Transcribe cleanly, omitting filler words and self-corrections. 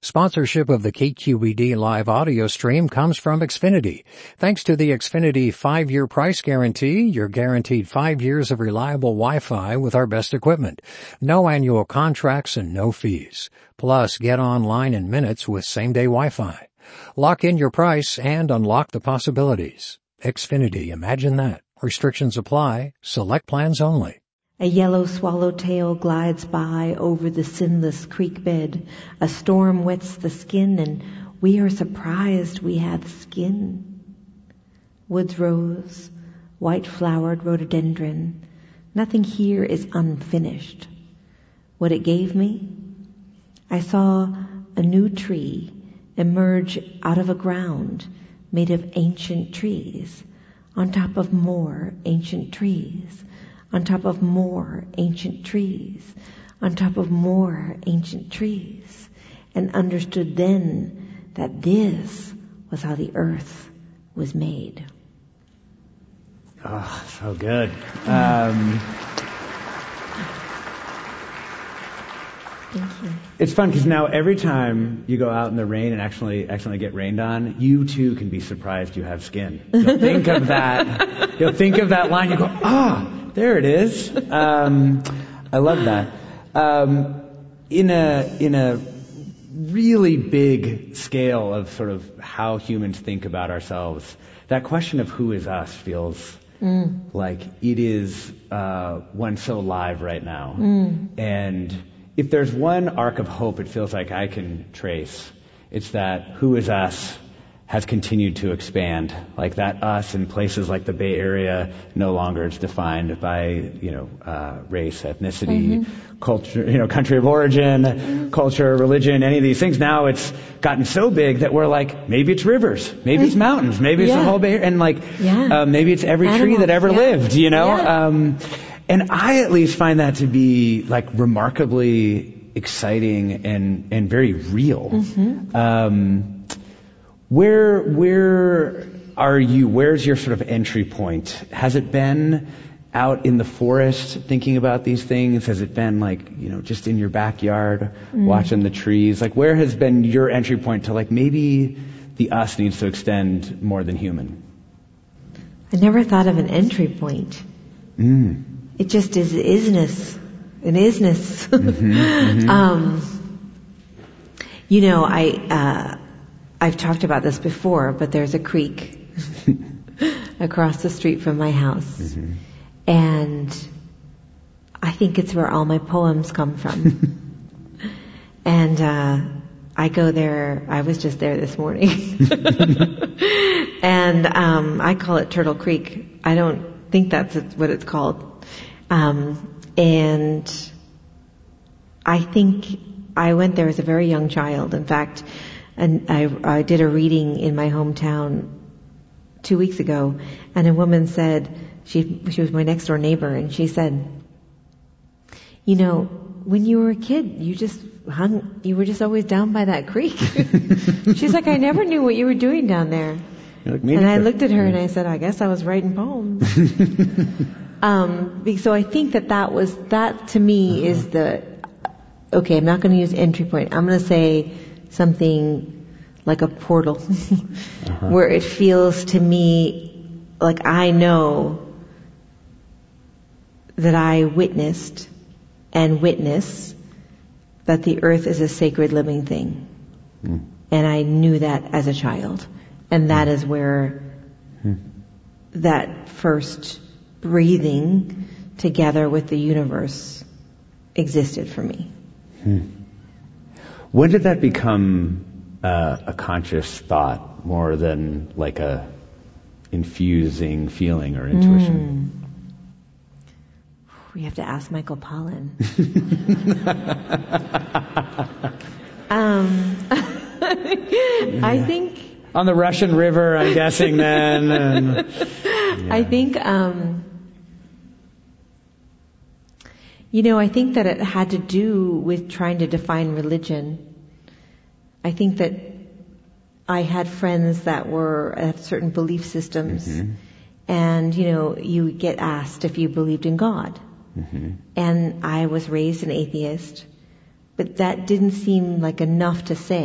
Sponsorship of the KQED live audio stream comes from Xfinity. Thanks to the Xfinity 5-year price guarantee, you're guaranteed 5 years of reliable Wi-Fi with our best equipment. No annual contracts and no fees. Plus, get online in minutes with same-day Wi-Fi. Lock in your price and unlock the possibilities. Xfinity, imagine that. Restrictions apply. Select plans only. A yellow swallowtail glides by over the sinless creek bed. A storm wets the skin, and we are surprised we have skin. Woods rose, white-flowered rhododendron. Nothing here is unfinished. What it gave me? I saw a new tree emerge out of a ground made of ancient trees, on top of more ancient trees, on top of more ancient trees, on top of more ancient trees, and understood then that this was how the earth was made. Oh, so good. Thank you. It's fun because now every time you go out in the rain and actually get rained on, you too can be surprised you have skin. You'll think of that. You'll think of that line. You go, there it is. I love that. In a really big scale of sort of how humans think about ourselves, that question of who is us feels like it is one so live right now. And if there's one arc of hope it feels like I can trace, it's that who is us has continued to expand. Like that us in places like the Bay Area no longer is defined by, race, ethnicity, culture, country of origin, culture, religion, any of these things. Now it's gotten so big that we're like, maybe it's rivers, maybe it's mountains, maybe it's the whole Bay Area, and maybe it's every tree that ever lived, And I at least find that to be like remarkably exciting and very real. Where are you? Where's your sort of entry point? Has it been out in the forest thinking about these things? Has it been just in your backyard watching the trees? Like where has been your entry point to maybe the us needs to extend more than human? I never thought of an entry point. It just is isness. An isness. I've talked about this before, but there's a creek across the street from my house. And I think it's where all my poems come from. And I go there. I was just there this morning. And I call it Turtle Creek. I don't think that's what it's called. And I think I went there as a very young child. In fact, and I did a reading in my hometown 2 weeks ago, and a woman said, she was my next door neighbor, and she said, when you were a kid, you were just always down by that creek. She's like, I never knew what you were doing down there. And I looked at her and I said, I guess I was writing poems. So I think that to me is okay, I'm not going to use entry point. I'm going to say something like a portal where it feels to me like I know that I witnessed and witness that the earth is a sacred living thing. And I knew that as a child. And that is where that first breathing together with the universe existed for me. When did that become a conscious thought more than like a infusing feeling or intuition? We have to ask Michael Pollan. I think on the Russian River, I'm guessing then. I think I think that it had to do with trying to define religion. I think that I had friends that had certain belief systems, and you get asked if you believed in God. And I was raised an atheist, but that didn't seem like enough to say.